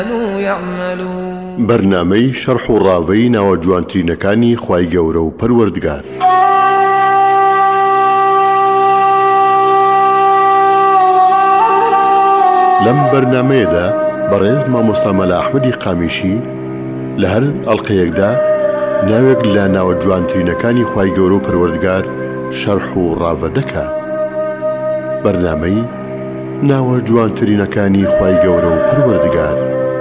بەرنامەی شەرح و ڕاوەی ناوە جوانترینەکانی خوای گەورە و پەروەردگار. لەم بەرنامەیەدا بەڕێز مامۆستا مەلا ئەحمەدی قامیشی لە هەر ئەڵقەیەکدا ناوێک لە ناوە جوانترینەکانی خوای گەورە و پەروەردگار شەرح و ڕاوە دەکات. بەرنامەی ناوە جوانترینەکانی خوای گەورە و پەروەردگار.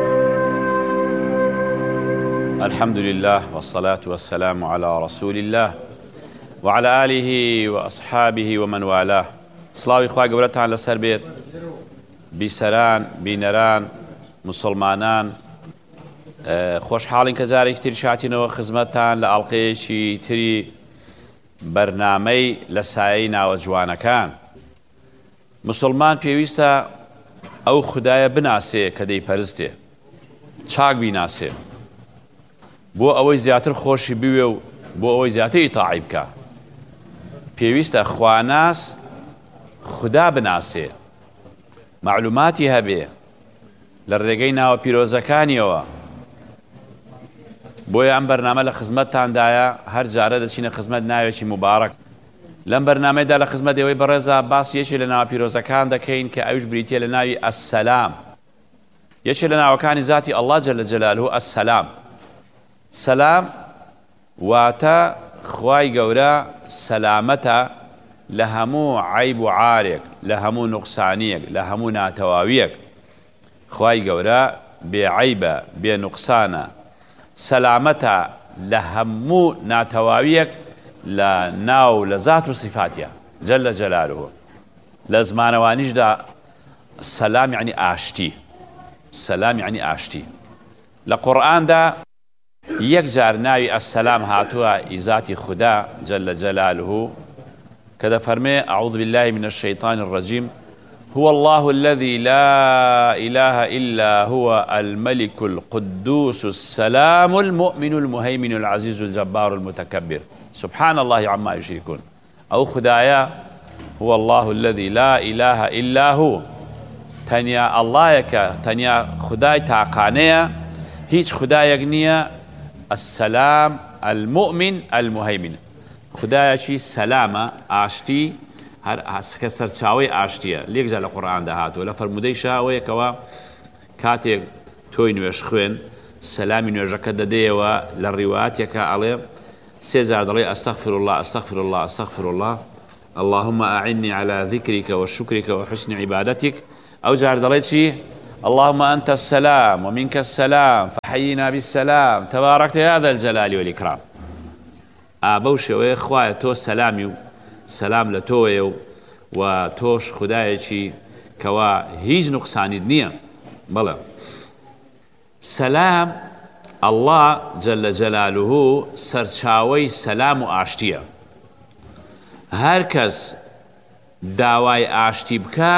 الحمد لله والصلاة والسلام على رسول الله وعلى آله وأصحابه ومن والاه. سلاوی خوای گەورەتان لەسەر بێت، بیسەران بینەران مسلمانان. خۆشحاڵین کە جارێکی تر شاتینەوە خزمەتتان لە ئەڵقەیەکی تری بەرنامەی لە سایەی ناوە جوانەکان. مسلمان پێویستە ئەو خودایە بناسێ کە دەیپەرستێ، چاک بیناسێ، بۆ ئەوەی زیاتر خۆشی بوێ و بۆ ئەوەی زیاتر ئیتاعی بکە. پێویستە خواناس خدا بناسێ، معلوماتی هەبێ لە ڕێگەی ناوە پیرۆزەکانیەوە. بۆیە ئەم بەرنامە لە خزمەتتاندایە هەر جارە دەچینە خزمەت ناوێکی مبارەک. لەم بەرنامەیەدا لە خزمەت ئێوەی بەڕێزە باسی یەکێ لە ناوە پیرۆزەکان دەکەین کە ئەویش بریتیە لە ناوی ئەسسەلام. یەکێ لە ناوەکانی ذاتی ئەڵڵا جەلە جەلالوهو ئەسسەلام. سەلام واتە خوای گەورە سەلامەتە لە هەموو عەیب و عارێک، لە هەموو نوقسانیەک، لە هەموو ناتەواویەک. خوای گەورە بێعەیبە، بێ نوقسانە، سەلامەتە لە هەموو ناتەواویەک لە ناو لە زات و صفاتیە جەلە جەلالوهو. لە زمانەوانیشدا سەلام یعنی ئاشتی، سەلام یعنی ئاشتی. لە قورئاندا یەک جار ناوی ئەسسەلام هاتووە ئیزاتی خوددا جەلە جەلالوهو کە دەفەرمێ أعوذ بالله من الشيطان الرجيم هو الله الذي لا إله إلا هو الملك القدوس السلام المؤمن المهيمن العزيز الجبار المتكبر سبحان الله عما يشركون. أو خدايا هو الله الذي لا إله إلا هو، تنيا الله يكا تنيا خداي تاقانيا، هيج خدايك نيا. السلام المؤمن المهيمن، خدايا شي سلامة آشتي هر كسر شاوي آشتيا ليك زال القرآن ده هاتو لفرمودي شاوي كوا كاتي توي نوش خوين سلامي نوجك دديوا للروايات يكا عليه سيزار دلي استغفر الله استغفر الله استغفر الله اللهم أعني على ذكرك وشكرك وحسن عبادتك. أو زار دلي شي اللهم أنت السلام ومنك السلام فحينا بالسلام تباركت يا ذا الجلال والإكرام. ئابەوشێ وەیە خوایە تۆ سەلامی و سەلام لە تۆیە و تۆش خودایەکی کەوا هیچ نوقسانیت نییە. بەڵێ سەلام ئەڵڵا جەلە جەلالوهو سەرچاوەی سەلام و ئاشتیە. هەر کەس داوای ئاشتی بکە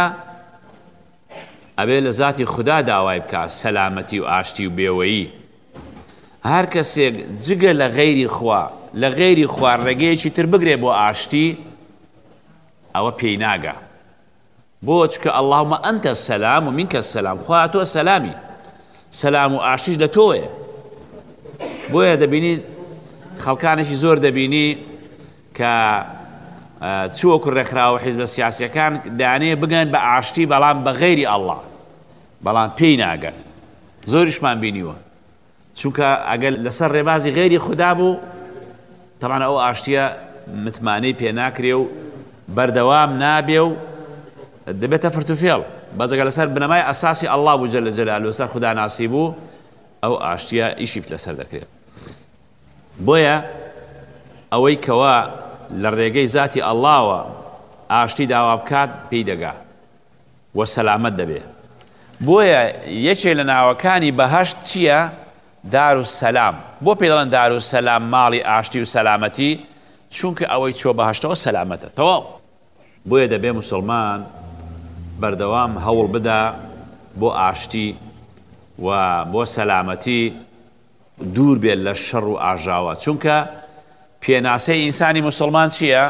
ئەبێ لە ذاتی خوددا داوای بکە سەلامەتی و ئاشتی و بێوەیی. هەر کەسێک جگە لە غەیری خوا لە غەیری خوا ڕێگەیەکی تر بگرێ بۆ ئاشتی ئەوە پێی ناگا. بۆ چکە اللهم ئەنتە السەلام و منکە السەلام، خوا تۆ سەلامی، سەلام و ئاشتیش لە تۆیە. بۆیە دەبینی خەڵکانێکی زۆر دەبینی کە چووەکو ڕێکخراوە حیزبە سیاسیەکان دانێ بگەن بە ئاشتی بەڵام بە غەیری ئەڵڵا، بەڵام پێی ناگەن. زۆریشمان بینیوە چونکە ئەگەر لەسەر ڕێبازی غەیری خوددا بوو طبعا ئەو ئاشتیە متمانەی پێ ناکرێ و بەردەوام نابێ و دەبێتە فرتوفێڵ. بەزەگە لەسەر بنەمای ئەساسی ئەڵڵا بوو جەلە جەلالوهو لەسەر خوددا ناسی بوو ئەو ئاشتیە ئیشی لەسەر دەکرێت. بۆیە ئەوەی کەوا لە ڕێگەی ذاتی ئەڵڵاوە ئاشتی داوا بکات پێی دەگا وە سەلامەت دەبێ. بۆیە یەکێک لە ناوەکانی بەهەشت چییە؟ دار و سەلام. بۆ پێ دەڵێن دار و سەلام، ماڵی ئاشتی و سەلامەتی؟ چونکە ئەوەی چۆ بەهەشتەوە سەلامەتە تەواو. بۆیە دەبێ موسڵمان بەردەوام هەوڵ بدا بۆ ئاشتی و بۆ سەلامەتی دوور بێت لە شەڕ و ئاژاوە. چونکە پێناسەی ئینسانی موسڵمان چییە؟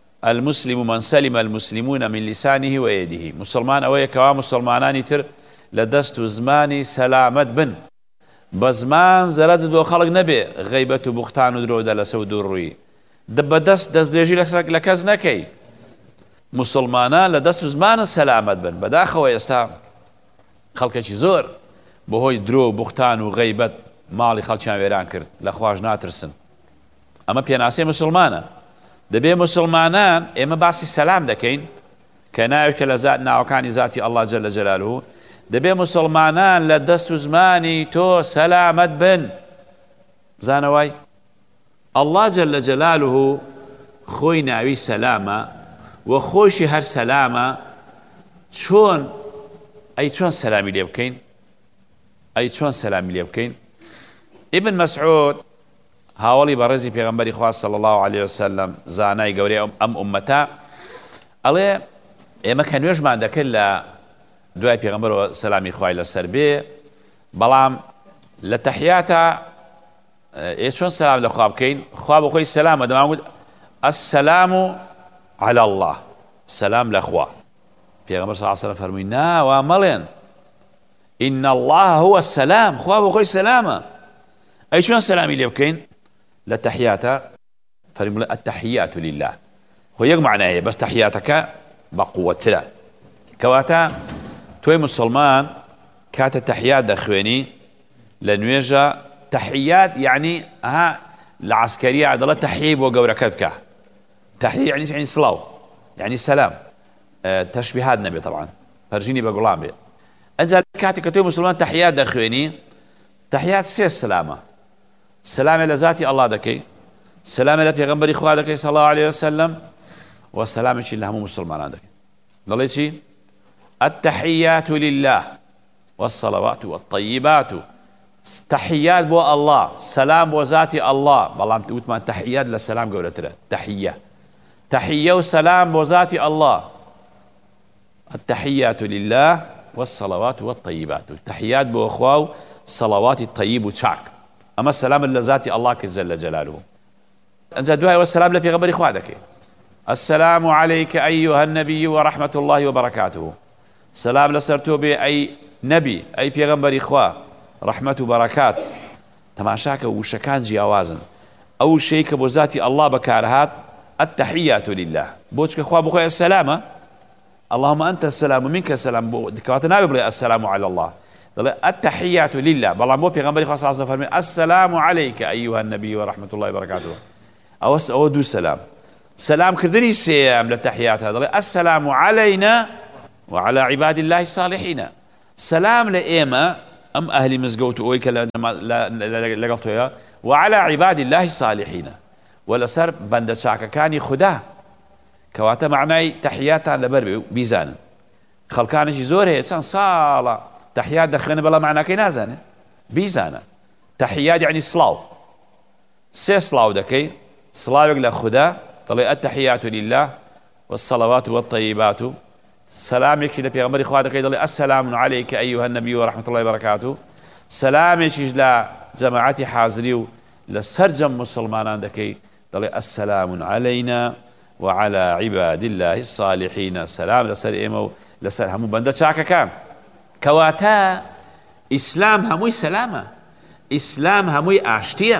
المسلم من سلم المسلمون من لسانه ويده. مسلمان ئەوەیە کەوا مسلمانانی تر لە دەست و زمانی سەلامەت بن بە زمان زەرەت بۆ خەڵک نەبێ غەیبەت و بوختان و درۆ دە لە سەود و ڕووی بەدەست دەستدرێژی لە کەس نەکەی مسلمانە لە دەست و زمانە سەلامەت بن بەداخەوە ئێستا خەڵکێکی زۆر بەهۆی درۆ و بوختان و غەیبەت ماڵی خەڵکیان وێران کرد لە خواش ناترسن ئەمە پێناسەی مسلمانە دەبێ مسلمانان ئێمە باسی سەلام دەکەین کە ناوێکە لە ناوەکانی ذاتی ئەڵڵا جەلە جەلالوهو دەبێ مسلمانان لە دەست و زمانی تۆ سەلامەت بن بزانەوەی ئەڵڵا جەلە جەلالوهو خۆی ناوی سەلامە و خۆشی هەر سەلامە چۆن سەلامی لێ بکەین چۆن سەلامی لێ بکەین ئیبن مەسعود هاوڵی بەڕێزی پێغەمبەری خوا صلی الله عليه وسلم زانای گەورەی ئەم ئومەتە ئەڵێ ئێمە کە نوێژمان دەکرد لە دوای پێغەمبەرەوە سەلامی خوای لەسەر بێ بەڵام لە تەحیاتە چۆن سەلام لە خوا بکەین خوا بە خۆی سەلامە دەمانگوت السلام على الله سەلام لە خوا پێغەمبەر صلی الله عليه وسلم فەرمووی وا مەڵێن إن الله هو السلام خوا بە خۆی سەلامە ئەی چۆن سەلامی لێ بکەین لە تەحیاتە فەرمووی التحیات لله خۆ یەک معنایە بەس تەحیاتەکە بەقووەترە کەواتە تۆی مسلمان کاتە تەحیات دەخوێنی لە نوێژە تەحیات یعنی لە عسکەریە دەڵێت تەحیەی بۆ گەورەکەت بکە تەحیە یعنی سڵاو یعنی سەلام تەشبیهات نەبێ طبعا پەرژینی بە گوڵام بێ ئەجا کاتێک کە تۆی مسلمان تەحیات دەخوێنی تەحیات سێ سەلامە سەلامێ لە ذاتی ئەڵڵا دەکەی سەلامێ لە پێغەمبەری خوا دەکەی صلی الله عليه وسلم و سەلامێکی لە هەموو مسلمانان دەکەی دەڵێ چی التحيات لله والصلوات والطيبات تحيات بو الله سلام بو ذاتي الله بەڵام وتمان تحيات لە سەلام گەورەترە تحية وسلام بو ذاتي الله التحيات لله والصلوات والطيبات تحيات بو أخوة صلوات الطيب وشاك أما السلام لذاتي الله جل جلاله أنت دعاء والسلام لفي غبر إخوانك السلام عليك أيها النبي ورحمة الله وبركاته سلام لسرتو بي أي نبي أي پیغمبر إخوة رحمة وبركات تماشاك وشكان جياوازن أو شيء كبوزاتي الله بكارهات التحيات لله بوشك إخوة بخوة السلامة اللهم أنت السلام ومنك السلام كواتنا ببلي السلام على الله التحيات لله بلان بو پیغمبر خاص عز فرمي السلام عليك أيها النبي ورحمة الله وبركاته أو دو سلام سلام كذني سيام للتحيات هذا السلام علينا وعلى عباد الله الصالحين سلام لإيما أم أهل مزقوت أويك لقلتويا وعلى عباد الله الصالحين ولا سر بند شاكا كاني خدا كواتا معناي تحيات لبر بيزان خلقانشي زور هي سان صالة تحيات دخلنا بلا معنى كي نازانه بيزانه تحيات يعني صلاو سي صلاو دكي صلاوك لخدا طلع التحيات لله والصلوات والطيبات سلام يكشي لبيغمبر إخواتك يدلي السلام عليك أيها النبي ورحمة الله وبركاته سلام يكشي لجماعتي حاضريو لسرجم مسلمان دكي دلي السلام علينا وعلى عباد الله الصالحين السلام لسر إيمو لسر همو بندة شاكا كام كواتا إسلام هموي سلامة إسلام هموي آشتية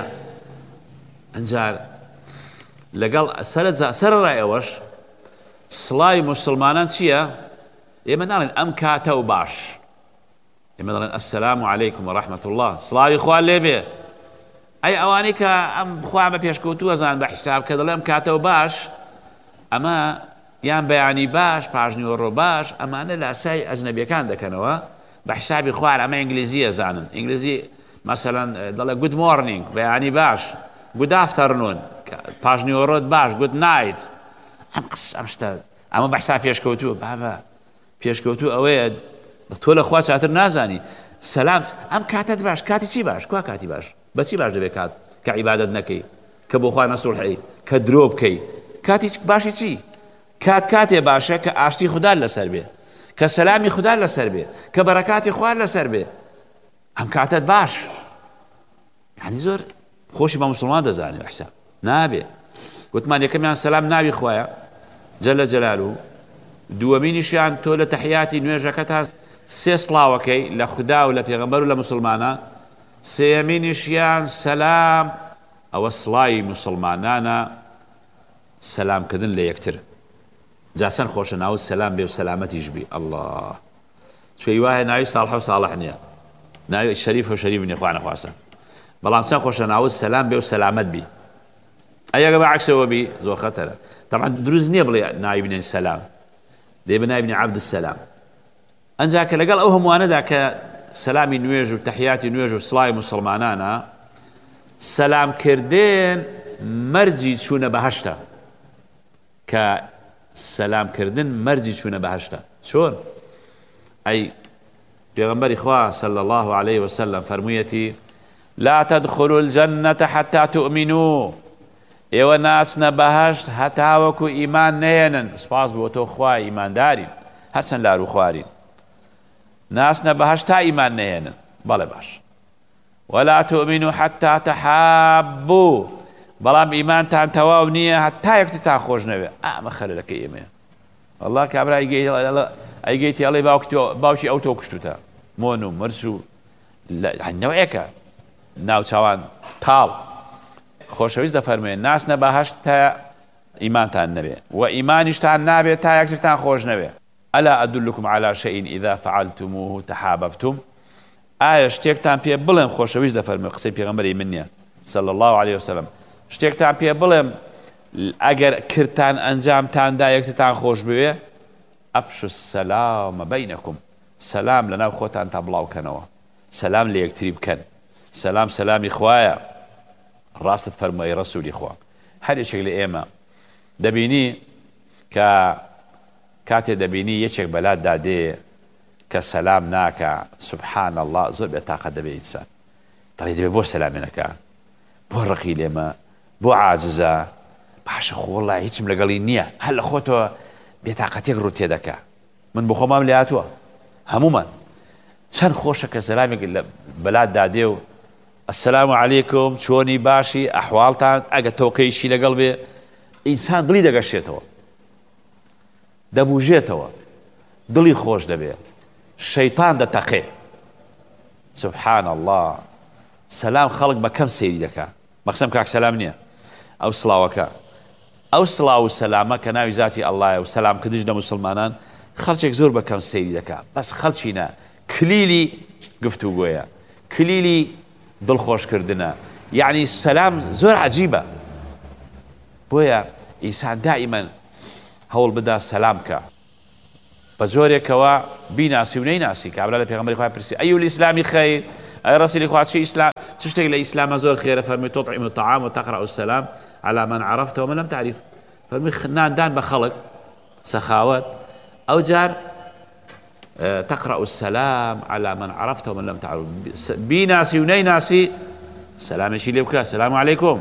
أنجار لقال سر رأي وش سلاي مسلمانان چییە؟ ئێمە ناڵێن ئەم کاتە و باش ئێمە دەڵێن السلام عليكم ورحمة الله سڵاوی خوا لێ بێ ئەی ئەوانەی کە ئەم خوا بە پێشکەوتووە زان بە حیساب کە دەڵێ ئەم کاتە و باش ئەمە یان بەیانی باش پاژنیوەڕۆ باش ئەمانە لە ئاسای ئەجنەبیەکان دەکەنەوە بە حیسابی خوار ئەمە ئینگلیزیە زانن ئینگلیزی مەسەلەن دەڵێ گود مۆرنینگ بەیانی باش گود ئافتەرنون پاژنیوەڕۆت باش گود نایت ئەم شتە ئەمە بەحسا پێشکەوتووە بابە پێشکەوتوو ئەوەیە تۆ لە خوا چاتر نازانی سەلام ئەم کاتت باش کاتی چی باش کوا کاتی باش بەچی باش دەبێت کات کە عیبادەت نەکەی کە بۆ خوا نەسوڵحی کە درۆ بکەی کاتی باشی چی کاتێ باشە کە ئاشتی خوددا لەسەر بێ کە سەلامی خوددا لەسەر بێ کە بەرەکاتی خوار لەسەر بێ ئەم کاتت باش یعنی زۆر خۆشی بە موسڵمان دەزانێت حساب نابێ گوتمان یەکەمیان سەلام ناوی خوایە جل جلاله دووەمینیشیان تۆ لە تەحیاتی نوێژەکەت هەست سێ سڵاوەکەی لە خودا و لە پێغەمبەر و لە مسلمانە سێیەمینیشیان سەلام ئەوە سڵاوی مسلمانانە سەلامکردن لە یەکتر جاسەن خۆشە ناوت سەلام بێ و سەلامەتیش بی ئەڵڵا چۆی وایە ناوی ساڵح و ساڵح نییە ناوی شەریف و شەریف نییە خوا نەخواسە بەڵام چەند خۆشە ناوت سەلام بێ و سەلامەت بی ئەگە بەعکسەوە بی زۆر خەتەرە طبعا دروست نییە بڵێ ناوی بنێن سەلام دێ بناوی بنێ عەبدوسەلام ئەنجا کە لەگەڵ ئەو هەمووانەدا کە سەلامی نوێژ و تەحیاتی نوێژ و سڵاوی مسلمانانە سەلامکردن مەرجی چوونە بەهەشتە کە سەلامکردن مەرجی چوونە بەهەشتە چۆن ئەی پێغەمبەری خوا صلی الله عليه وسلم فەرموویەتی لا تدخلوا الجنة حتى تؤمنوا ئێوە ناچنە بەهەشت هەتاوەکو ئیمان نەهێنن سپاس بۆ تۆ خوا ئیماندارین هەرچەند لار و خوارین ناچنە بەهەشت تا ئیمان نەهێنن بەڵێ باش ولا تؤمنوا حتى تحابوا بەڵام ئیمانتان تەواو نییە هەتا یەکترتان خۆش نەوێ ئەمە خەلەلەکەی ئێمەیە والله کابرا ئەیگەیتی ئەڵێ باوکی ئەو تۆ کوشتوتە مۆن و مرس و نەوەیەکە ناوچاوان تاڵ خۆشەویست دەفەرمێن ناچنە بەهەشت تا ئیمانتان نەبێ و ئیمانیشتان نابێت تا یەکترتان خۆش نەوێ ألا أدلكم على شيء إذا فعلتموه تحاببتم ئایا شتێکتان پێ بڵێم خۆشەویست دەفەرمێ قسەی پێغەمبەری من نییە صلى الله عليه وسلم شتێکتان پێ بڵێم ئەگەر کردتان ئەنجامتاندا یەکترتان خۆش بوێ ئەفشوا السەلام بەینەکم سەلام لەناو خۆتان تا بڵاوکەنەوە سەلام لە یەکتری بکەن سەلام سەلامی خوایە ڕاستت فەرمووی ڕەسوولی خوا هەر یەکێک لە ئێمە دەبینی کە کاتێ دەبینی یەکێک بەلاتدا دێ کە سەلام ناکە سبحان الله زۆر بێتاقەت دەبێ ئینسان دەڵێ دەبێ بۆ سەلامێنەکە بۆ ڕقی لێمە بۆ عاجزە باشە خۆ وەڵڵا هیچم لەگەڵی نییە هەر لە خۆتەوە بێتاقەتێک ڕوو تێدەکا من بۆ خۆمام لێ هاتووە هەمومان چەند خۆشە کە سەلامێک بەلاتدا دێ و السلام علیکم چۆنی باشی ئەحواڵتان ئەگە تۆقەیشی لەگەڵ بێ ئینسان دڵی دەگەشێتەوە دەبوژێتەوە دڵی خۆش دەبێت شەیطان دەتەقێ سبحان الله سەلام خەڵک بە کەم سەیری دەکا مەقسەم کاک سەلام نییە ئەو سڵاوەکە ئەو سڵاو و سەلامە کە ناوی ذاتی ئەڵڵایە و سەلام کردش لە مسلمانان خەڵکێک زۆر بە کەم سەیری دەکا بەس خەڵچینە کلیلی گفتوگۆیە کلیلی دڵخۆشکردنە یعنی سەلام زۆر عەجیبە بۆیە ئینسان دائیمەن هەوڵ بدا سەلام بکە بە جۆرێکەوە بیناسی و نەیناسی کابرا لە پێغەمبەری خوا پرسی ئەی الئیسلامی خەیر ئەی ڕەسوولی خوا چ شتێک لە ئیسلامە زۆر خێرە فەرمووی تطعم الطعام وتقرأ السلام على من عرفت ومن لم تعرف فەرمووی ناندان بە خەڵک سەخاوەت ئەو جار تقرأ السلام على من عرفت ومن لم تعرف بیناسی و نەیناسی سەلامێکی لێ بکە سلام عەلەیکۆم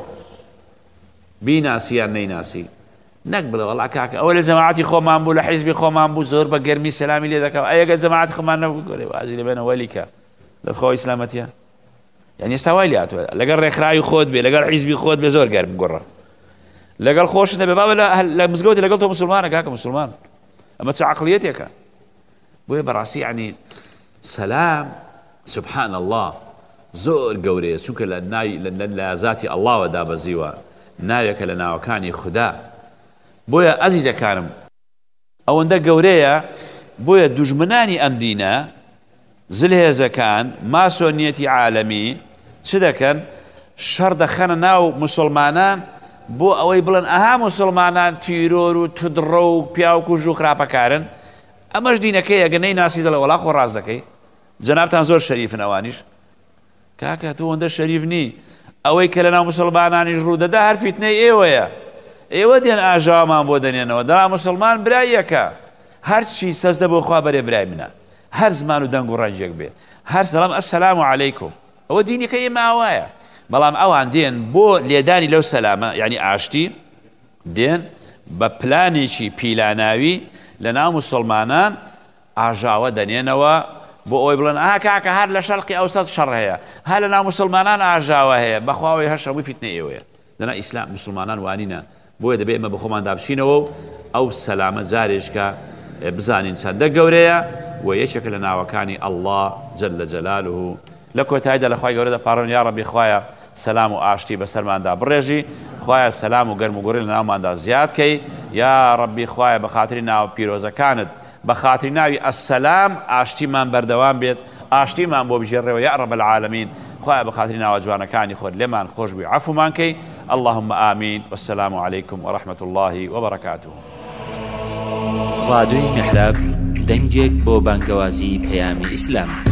بیناسی یان نەیناسی نەک بڵێ وەڵا کاکە ئەوە لە جەماعەتی خۆمان بوو لە حیزبی خۆمان بوو زۆر بە گەرمی سەلامی لێ دەکەم ئەگە جەماعەتی خۆمان نەبوو گۆرێ وازی لەبێنە وەلیکە دەتخەوە ئیسلامەتیە یعنی ئێستا وای لێ هاتووە لەگەڵ ڕێکخراوی خۆت بێ لەگەڵ حیزبی خۆت بێ زۆر گەرم گۆڕە لەگەڵ خۆشت نەبێ بابە لە مزگەوتی لەگەڵ تۆ مسلمانە کاکە مسلمان ئەمە چ عەقڵیەتێکە بۆیە بەڕاستی یعنی سەلام سبحان الله زۆر گەورەیە چونکە لە ذاتی ئەڵڵاوە دابەزیوە ناوێکە لە ناوەکانی خودا بۆیە ئەزیزەکانم ئەوەندە گەورەیە بۆیە دوژمنانی ئەم دینە زلهێزەکان ماسۆنیەتی عالەمی چ دەکەن شەڕ دەخەنە ناو مسلمانان بۆ ئەوەی بڵێن ئەها مسلمانان تیرۆر و تودڕە و پیاوکوژ و خراپەکارن ئەمەش دینەکەی ئەگە نەیناسی دەڵێ وەڵا خۆ ڕاست دەکەی جەنابتان زۆر شەریفن ئەوانیش کاکە تۆ ئەوەندە شەریف نی ئەوەی کە لە ناو مسلمانانیش ڕوودەدا هەر فیتنەی ئێوەیە ئێوە دێن ئاژاوامان بۆ دەنێنەوە دەڵا مسلمان برای یەکە هەرچی سەجدە بۆ خوا بەرێ برای منە هەر زمان و دەنگ و ڕەنجێک بێ هەر سەلام ئەسەلام عەلەیکۆم ئەوە دینەکە ئێمە ئەوایە بەڵام ئەوان دێن بۆ لێدانی لەو سەلامە یعنی ئاشتی دێن بە پلانێکی پیلاناوی لە ناو مسلمانان ئاژاوە دەنێنەوە بۆ ئەوەی بڵێن ئا کاکە هەر لە شەرقی ئەوسەد شەڕ هەیە هەر لە ناو مسلمانان ئاژاوە هەیە بەخواوەی هەر شەمووی فیتنەی ئێوەیە لەنا ئیسلام مسلمانان وانینە بۆیە دەبێت ئێمە بە خۆمان دابشینەوە و ئەو سەلامە جارێشکە بزانین چەندە گەورەیە و یەکێکە لە ناوەکانی ئەڵڵا جەلە جەلالوه. لە کۆتاییدا لە خوای گەورەدا پاڕۆن یا ڕەبی خوایە سەلام و ئاشتی بەسەرماندا بڕێژی، خوایە سەلام و گەرم و گوڕی لە ناوماندا زیادکەی، یا ڕەبی خوایە بە خاتری ناو پیرۆزەکانت بە خاتری ناوی ئەسسەلام ئاشتیمان بەردەوام بێت، ئاشتیمان بۆ بژێڕێەوە یا ڕەب العالەمین. خوایە بە خاتری ناوە جوانەکانی خۆت لێمان خۆش بووی عەفومان کەی. اللهم آمین والسلام عليكم ورحمة الله وبركاته. ڕادیۆی میحراب دەنگێک بۆ بانگەوازی پەیامی ئیسلام.